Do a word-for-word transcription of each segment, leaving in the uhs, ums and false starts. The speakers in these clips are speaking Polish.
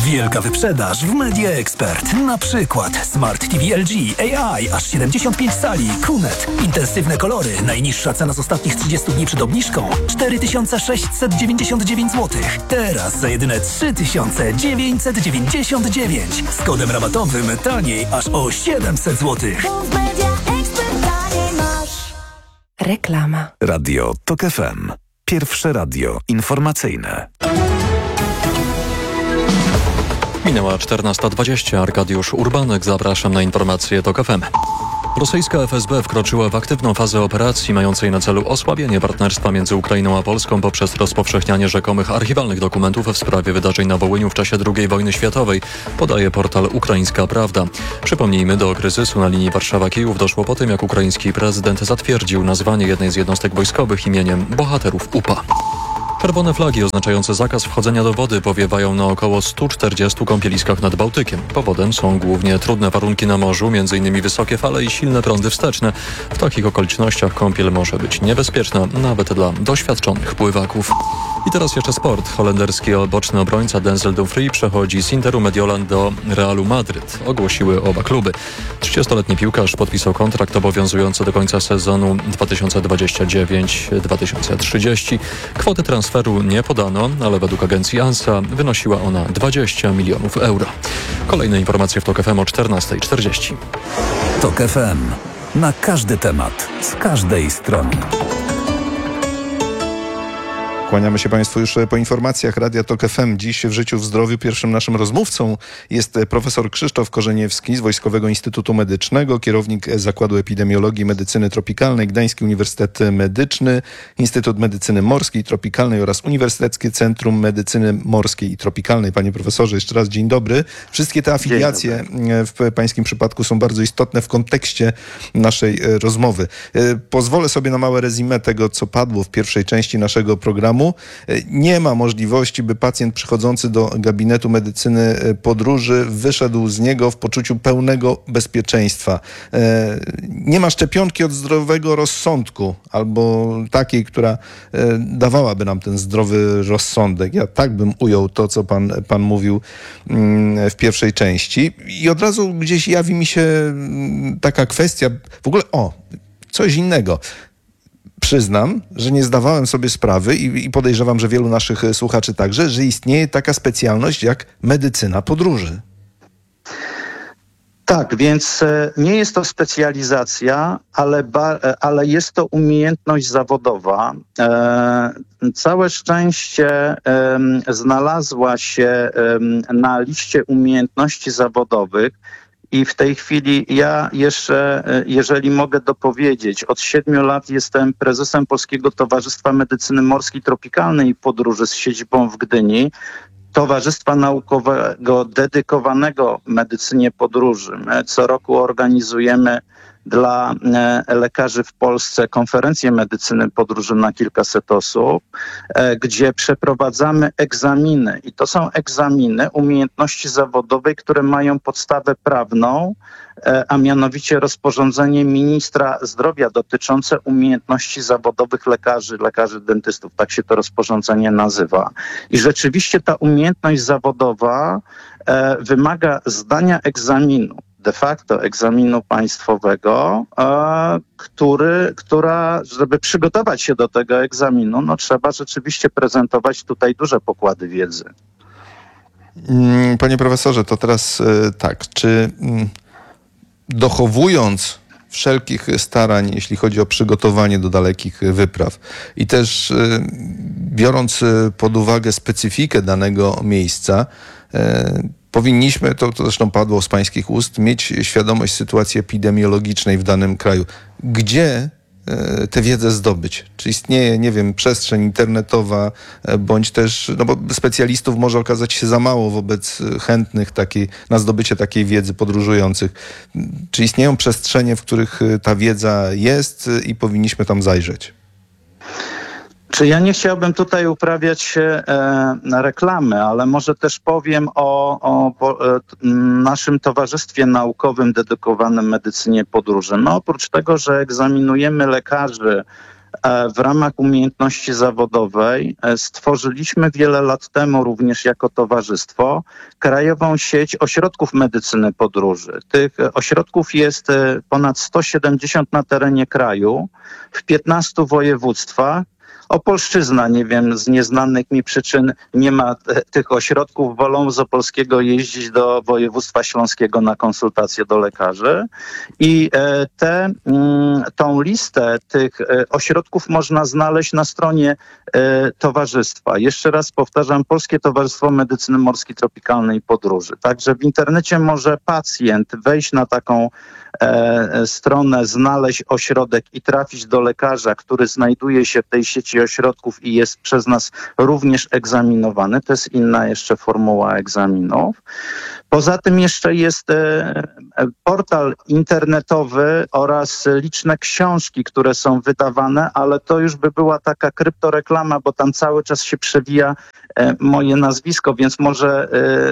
Wielka wyprzedaż w Media Expert. Na przykład Smart T V L G A I aż siedemdziesiąt pięć cali, Q N E T. Intensywne kolory. Najniższa cena z ostatnich trzydziestu dni przed obniżką cztery tysiące sześćset dziewięćdziesiąt dziewięć złotych. Teraz za jedyne trzy tysiące dziewięćset dziewięćdziesiąt dziewięć. Z kodem rabatowym taniej aż o siedemset złotych. Reklama. Radio TOK F M. Pierwsze radio informacyjne. Minęła czternasta dwadzieścia. Arkadiusz Urbanek. Zapraszam na informacje TOK F M. Rosyjska F S B wkroczyła w aktywną fazę operacji mającej na celu osłabienie partnerstwa między Ukrainą a Polską poprzez rozpowszechnianie rzekomych archiwalnych dokumentów w sprawie wydarzeń na Wołyniu w czasie drugiej wojny światowej, podaje portal Ukraińska Prawda. Przypomnijmy, do kryzysu na linii Warszawa-Kijów doszło po tym, jak ukraiński prezydent zatwierdził nazwanie jednej z jednostek wojskowych imieniem bohaterów U P A. Czerwone flagi oznaczające zakaz wchodzenia do wody powiewają na około stu czterdziestu kąpieliskach nad Bałtykiem. Powodem są głównie trudne warunki na morzu, m.in. wysokie fale i silne prądy wsteczne. W takich okolicznościach kąpiel może być niebezpieczna, nawet dla doświadczonych pływaków. I teraz jeszcze sport. Holenderski boczny obrońca Denzel Dumfries przechodzi z Interu Mediolan do Realu Madryt. Ogłosiły oba kluby. trzydziestoletni piłkarz podpisał kontrakt obowiązujący do końca sezonu dwa tysiące dwudziestego dziewiątego dwa tysiące trzydziestego. Kwoty transferu nie podano, ale według agencji ANSA wynosiła ona dwadzieścia milionów euro. Kolejne informacje w TOK F M o czternasta czterdzieści. TOK F M. Na każdy temat, z każdej strony. Kłaniamy się Państwu już po informacjach Radia TOK F M. Dziś w Życiu w Zdrowiu pierwszym naszym rozmówcą jest profesor Krzysztof Korzeniewski z Wojskowego Instytutu Medycznego, kierownik Zakładu Epidemiologii i Medycyny Tropikalnej, Gdański Uniwersytet Medyczny, Instytut Medycyny Morskiej i Tropikalnej oraz Uniwersyteckie Centrum Medycyny Morskiej i Tropikalnej. Panie profesorze, jeszcze raz dzień dobry. Wszystkie te afiliacje w pańskim przypadku są bardzo istotne w kontekście naszej rozmowy. Pozwolę sobie na małe resume tego, co padło w pierwszej części naszego programu. Nie ma możliwości, by pacjent przychodzący do gabinetu medycyny podróży wyszedł z niego w poczuciu pełnego bezpieczeństwa. Nie ma szczepionki od zdrowego rozsądku albo takiej, która dawałaby nam ten zdrowy rozsądek. Ja tak bym ujął to, co pan, pan mówił w pierwszej części. I od razu gdzieś jawi mi się taka kwestia, w ogóle o, coś innego. Przyznam, że nie zdawałem sobie sprawy i, i podejrzewam, że wielu naszych słuchaczy także, że istnieje taka specjalność jak medycyna podróży. Tak, więc nie jest to specjalizacja, ale, ba, ale jest to umiejętność zawodowa. E, całe szczęście e, znalazła się e, na liście umiejętności zawodowych. I w tej chwili ja jeszcze, jeżeli mogę dopowiedzieć, od siedmiu lat jestem prezesem Polskiego Towarzystwa Medycyny Morskiej Tropikalnej i Podróży z siedzibą w Gdyni. Towarzystwa Naukowego dedykowanego medycynie podróży. My co roku organizujemy dla lekarzy w Polsce konferencję medycyny podróży na kilkaset osób, gdzie przeprowadzamy egzaminy. I to są egzaminy umiejętności zawodowej, które mają podstawę prawną, a mianowicie rozporządzenie ministra zdrowia dotyczące umiejętności zawodowych lekarzy, lekarzy dentystów. Tak się to rozporządzenie nazywa. I rzeczywiście ta umiejętność zawodowa wymaga zdania egzaminu. De facto egzaminu państwowego, który, która, żeby przygotować się do tego egzaminu, no trzeba rzeczywiście prezentować tutaj duże pokłady wiedzy. Panie profesorze, to teraz tak, czy dochowując wszelkich starań, jeśli chodzi o przygotowanie do dalekich wypraw i też biorąc pod uwagę specyfikę danego miejsca, powinniśmy, to, to zresztą padło z pańskich ust, mieć świadomość sytuacji epidemiologicznej w danym kraju. Gdzie tę wiedzę zdobyć? Czy istnieje, nie wiem, przestrzeń internetowa, bądź też, no bo specjalistów może okazać się za mało wobec chętnych takiej, na zdobycie takiej wiedzy podróżujących. Czy istnieją przestrzenie, w których ta wiedza jest i powinniśmy tam zajrzeć? Czy ja nie chciałbym tutaj uprawiać e, reklamy, ale może też powiem o, o po, e, naszym towarzystwie naukowym dedykowanym medycynie podróży. No oprócz tego, że egzaminujemy lekarzy w ramach umiejętności zawodowej stworzyliśmy wiele lat temu również jako towarzystwo krajową sieć ośrodków medycyny podróży. Tych ośrodków jest ponad sto siedemdziesiąt na terenie kraju, w piętnastu województwach. Opolszczyzna, nie wiem, z nieznanych mi przyczyn nie ma t- tych ośrodków. Wolą z Opolskiego jeździć do województwa śląskiego na konsultacje do lekarzy. I e, te, m, tą listę tych e, ośrodków można znaleźć na stronie e, towarzystwa. Jeszcze raz powtarzam, Polskie Towarzystwo Medycyny Morskiej, Tropikalnej i Podróży. Także w internecie może pacjent wejść na taką e, stronę, znaleźć ośrodek i trafić do lekarza, który znajduje się w tej sieci ośrodków i jest przez nas również egzaminowany. To jest inna jeszcze formuła egzaminów. Poza tym jeszcze jest e, portal internetowy oraz liczne książki, które są wydawane, ale to już by była taka kryptoreklama, bo tam cały czas się przewija e, moje nazwisko, więc może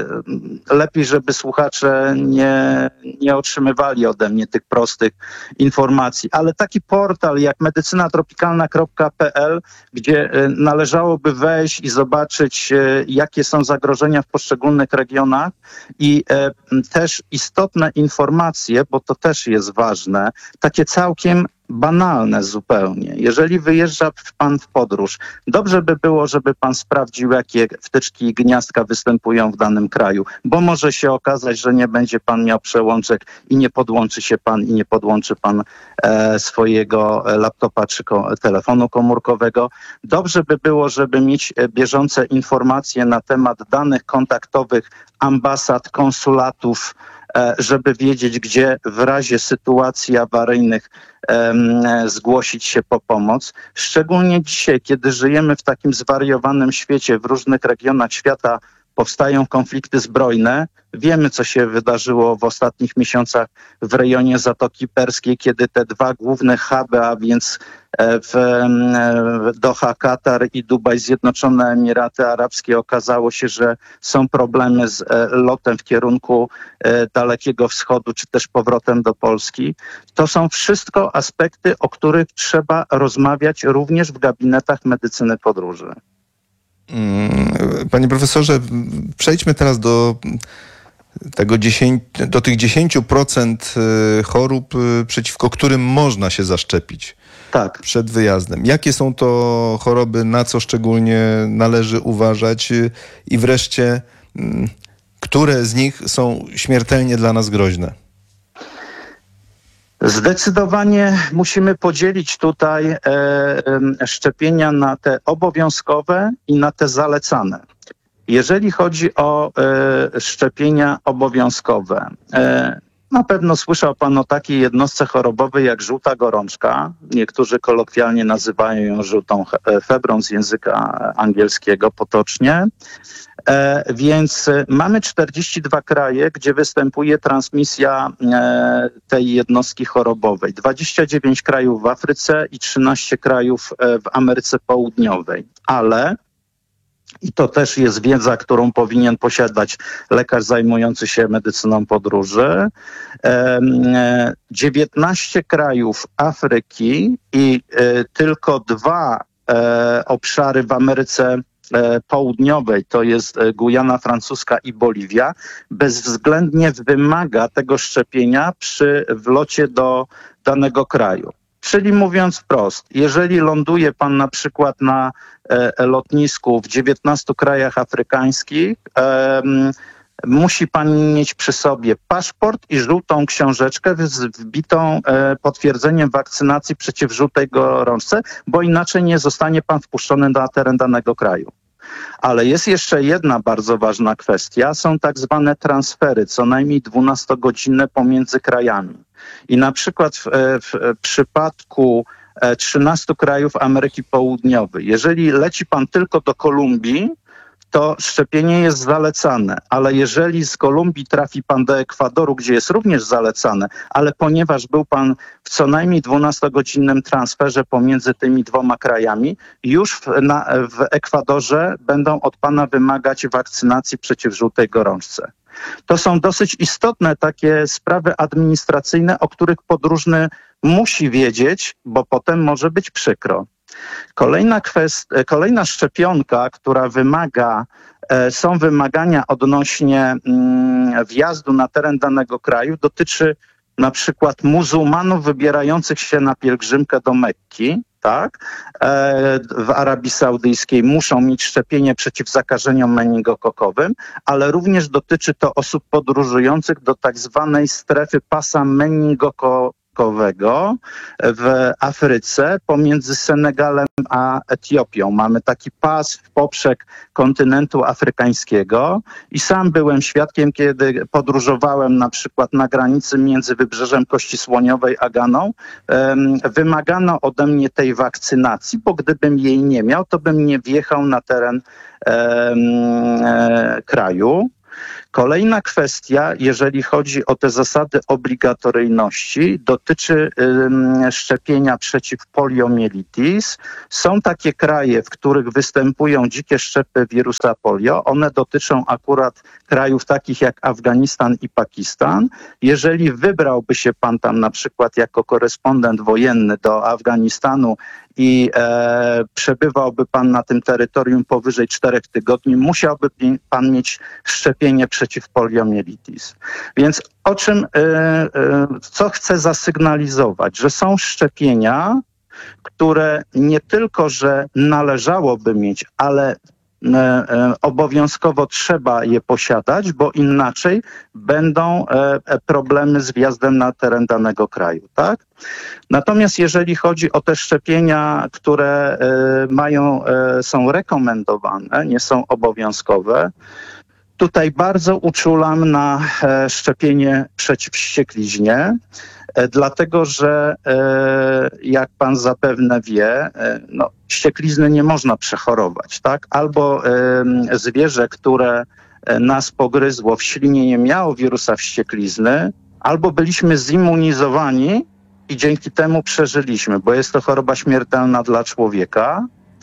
e, lepiej, żeby słuchacze nie, nie otrzymywali ode mnie tych prostych informacji. Ale taki portal jak medycyna tropikalna kropka p l, gdzie e, należałoby wejść i zobaczyć, e, jakie są zagrożenia w poszczególnych regionach i e, też istotne informacje, bo to też jest ważne, takie całkiem banalne zupełnie. Jeżeli wyjeżdża pan w podróż, dobrze by było, żeby pan sprawdził, jakie wtyczki i gniazdka występują w danym kraju, bo może się okazać, że nie będzie pan miał przełączek i nie podłączy się pan i nie podłączy pan e, swojego laptopa czy ko- telefonu komórkowego. Dobrze by było, żeby mieć bieżące informacje na temat danych kontaktowych ambasad, konsulatów, żeby wiedzieć, gdzie w razie sytuacji awaryjnych um, zgłosić się po pomoc. Szczególnie dzisiaj, kiedy żyjemy w takim zwariowanym świecie, w różnych regionach świata powstają konflikty zbrojne. Wiemy, co się wydarzyło w ostatnich miesiącach w rejonie Zatoki Perskiej, kiedy te dwa główne huby, a więc w, w Doha, Katar i Dubaj, Zjednoczone Emiraty Arabskie, okazało się, że są problemy z lotem w kierunku Dalekiego Wschodu, czy też powrotem do Polski. To są wszystko aspekty, o których trzeba rozmawiać również w gabinetach medycyny podróży. Panie profesorze, przejdźmy teraz do tego dziesięć, do tych dziesięć procent chorób, przeciwko którym można się zaszczepić tak. przed wyjazdem. Jakie są to choroby, na co szczególnie należy uważać i wreszcie, które z nich są śmiertelnie dla nas groźne? Zdecydowanie musimy podzielić tutaj e, e, szczepienia na te obowiązkowe i na te zalecane. Jeżeli chodzi o e, szczepienia obowiązkowe, e, na pewno słyszał pan o takiej jednostce chorobowej jak żółta gorączka. Niektórzy kolokwialnie nazywają ją żółtą febrą z języka angielskiego potocznie. E, więc mamy czterdzieści dwa kraje, gdzie występuje transmisja e, tej jednostki chorobowej. dwadzieścia dziewięć krajów w Afryce i trzynaście krajów e, w Ameryce Południowej. Ale, i to też jest wiedza, którą powinien posiadać lekarz zajmujący się medycyną podróży, e, dziewiętnaście krajów Afryki i e, tylko dwa e, obszary w Ameryce Południowej, to jest Gujana Francuska i Boliwia, bezwzględnie wymaga tego szczepienia przy wlocie do danego kraju. Czyli mówiąc wprost, jeżeli ląduje pan na przykład na e, lotnisku w dziewiętnastu krajach afrykańskich, e, musi pan mieć przy sobie paszport i żółtą książeczkę z wbitą e, potwierdzeniem wakcynacji przeciw żółtej gorączce, bo inaczej nie zostanie pan wpuszczony na teren danego kraju. Ale jest jeszcze jedna bardzo ważna kwestia. Są tak zwane transfery, co najmniej dwunastogodzinne pomiędzy krajami. I na przykład w, w, w przypadku trzynastu krajów Ameryki Południowej, jeżeli leci pan tylko do Kolumbii, to szczepienie jest zalecane, ale jeżeli z Kolumbii trafi pan do Ekwadoru, gdzie jest również zalecane, ale ponieważ był pan w co najmniej dwunastogodzinnym transferze pomiędzy tymi dwoma krajami, już w, na, w Ekwadorze będą od pana wymagać wakcynacji przeciw żółtej gorączce. To są dosyć istotne takie sprawy administracyjne, o których podróżny musi wiedzieć, bo potem może być przykro. Kolejna kwestia, kolejna szczepionka, która wymaga, są wymagania odnośnie wjazdu na teren danego kraju, dotyczy na przykład muzułmanów wybierających się na pielgrzymkę do Mekki, tak? W Arabii Saudyjskiej muszą mieć szczepienie przeciw zakażeniom meningokokowym, ale również dotyczy to osób podróżujących do tak zwanej strefy pasa meningokokowego w Afryce pomiędzy Senegalem a Etiopią. Mamy taki pas w poprzek kontynentu afrykańskiego i sam byłem świadkiem, kiedy podróżowałem na przykład na granicy między Wybrzeżem Kości Słoniowej a Ganą. Um, wymagano ode mnie tej wakcynacji, bo gdybym jej nie miał, to bym nie wjechał na teren um, e, kraju. Kolejna kwestia, jeżeli chodzi o te zasady obligatoryjności, dotyczy um, szczepienia przeciw poliomielitis. Są takie kraje, w których występują dzikie szczepy wirusa polio. One dotyczą akurat krajów takich jak Afganistan i Pakistan. Jeżeli wybrałby się pan tam na przykład jako korespondent wojenny do Afganistanu i e, przebywałby pan na tym terytorium powyżej czterech tygodni, musiałby pan mieć szczepienie przeciw poliomielitis. Więc o czym, e, e, co chcę zasygnalizować? Że są szczepienia, które nie tylko, że należałoby mieć, ale obowiązkowo trzeba je posiadać, bo inaczej będą problemy z wjazdem na teren danego kraju, tak? Natomiast jeżeli chodzi o te szczepienia, które mają, są rekomendowane, nie są obowiązkowe, tutaj bardzo uczulam na szczepienie przeciw wściekliźnie, dlatego że jak pan zapewne wie, no, wścieklizny nie można przechorować, tak? Albo zwierzę, które nas pogryzło w ślinie, nie miało wirusa wścieklizny, albo byliśmy zimmunizowani i dzięki temu przeżyliśmy, bo jest to choroba śmiertelna dla człowieka.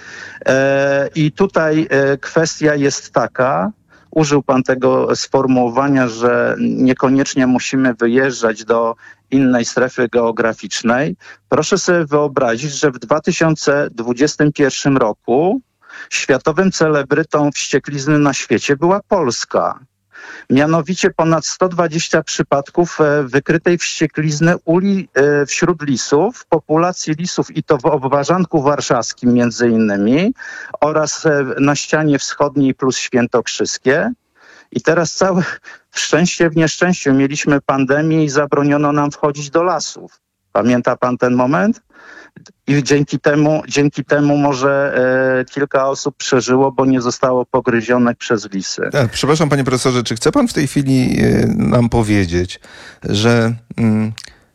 I tutaj kwestia jest taka, użył pan tego sformułowania, że niekoniecznie musimy wyjeżdżać do innej strefy geograficznej. Proszę sobie wyobrazić, że w dwa tysiące dwudziestym pierwszym roku światowym celebrytą wścieklizny na świecie była Polska. Mianowicie ponad sto dwadzieścia przypadków wykrytej wścieklizny uli, wśród lisów, populacji lisów i to w Obwarzanku Warszawskim między innymi oraz na ścianie wschodniej plus Świętokrzyskie. I teraz całe szczęście w nieszczęściu mieliśmy pandemię i zabroniono nam wchodzić do lasów. Pamięta pan ten moment? I dzięki temu, dzięki temu może e, kilka osób przeżyło, bo nie zostało pogryzionych przez lisy. A, przepraszam panie profesorze, czy chce pan w tej chwili e, nam powiedzieć, że mm,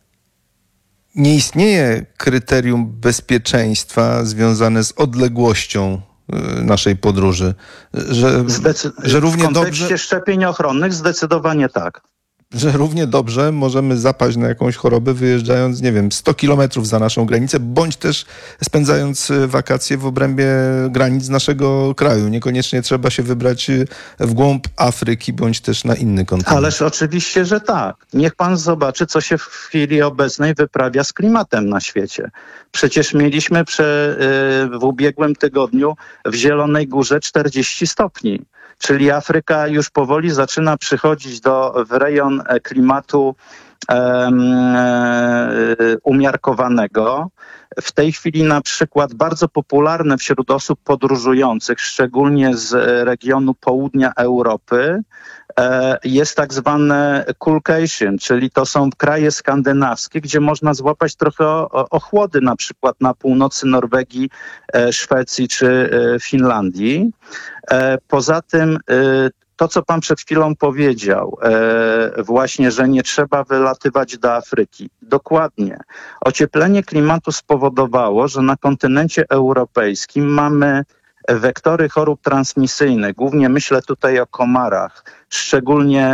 nie istnieje kryterium bezpieczeństwa związane z odległością e, naszej podróży? Że, Zdecy- że równie w kontekście dobrze... szczepień ochronnych zdecydowanie tak. Że równie dobrze możemy zapaść na jakąś chorobę, wyjeżdżając, nie wiem, sto kilometrów za naszą granicę, bądź też spędzając wakacje w obrębie granic naszego kraju. Niekoniecznie trzeba się wybrać w głąb Afryki, bądź też na inny kontynent. Ależ oczywiście, że tak. Niech pan zobaczy, co się w chwili obecnej wyprawia z klimatem na świecie. Przecież mieliśmy prze, w ubiegłym tygodniu w Zielonej Górze czterdzieści stopni. Czyli Afryka już powoli zaczyna przychodzić do, w rejon klimatu um, umiarkowanego. W tej chwili na przykład bardzo popularne wśród osób podróżujących, szczególnie z regionu południa Europy, jest tak zwane coolcation, czyli to są kraje skandynawskie, gdzie można złapać trochę ochłody, na przykład na północy Norwegii, Szwecji czy Finlandii. Poza tym to, co pan przed chwilą powiedział, właśnie, że nie trzeba wylatywać do Afryki. Dokładnie. Ocieplenie klimatu spowodowało, że na kontynencie europejskim mamy wektory chorób transmisyjnych, głównie myślę tutaj o komarach, szczególnie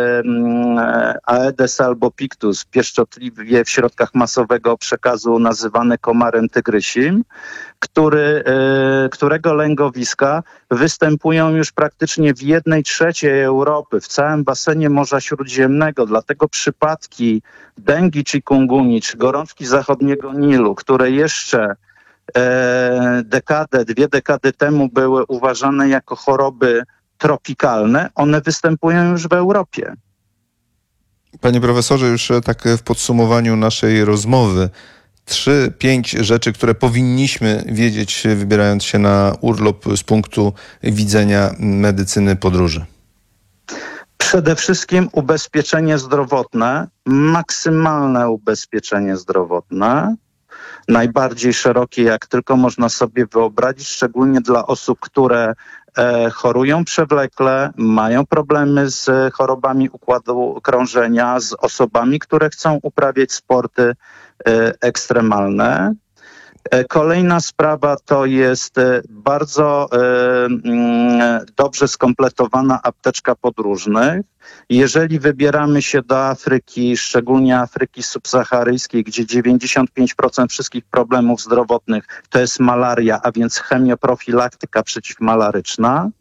e, Aedes albopictus, pieszczotliwie w środkach masowego przekazu nazywany komarem tygrysim, który, e, którego lęgowiska występują już praktycznie w jednej trzeciej Europy, w całym basenie Morza Śródziemnego. Dlatego przypadki dengi chikungunyi czy gorączki zachodniego Nilu, które jeszcze e, dekadę, dwie dekady temu były uważane jako choroby tropikalne, one występują już w Europie. Panie profesorze, już tak w podsumowaniu naszej rozmowy, trzy, pięć rzeczy, które powinniśmy wiedzieć, wybierając się na urlop z punktu widzenia medycyny podróży. Przede wszystkim ubezpieczenie zdrowotne, maksymalne ubezpieczenie zdrowotne, najbardziej szerokie, jak tylko można sobie wyobrazić, szczególnie dla osób, które e, chorują przewlekle, mają problemy z chorobami układu krążenia, z osobami, które chcą uprawiać sporty e, ekstremalne. Kolejna sprawa to jest bardzo e, dobrze skompletowana apteczka podróżnych. Jeżeli wybieramy się do Afryki, szczególnie Afryki subsaharyjskiej, gdzie dziewięćdziesiąt pięć procent wszystkich problemów zdrowotnych to jest malaria, a więc chemioprofilaktyka przeciwmalaryczna,